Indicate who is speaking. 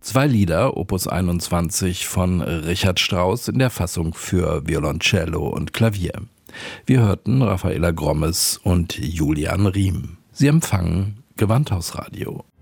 Speaker 1: 2 Lieder, Opus 21 von Richard Strauss in der Fassung für Violoncello und Klavier. Wir hörten Raffaela Grommes und Julian Riem. Sie empfangen Gewandhausradio.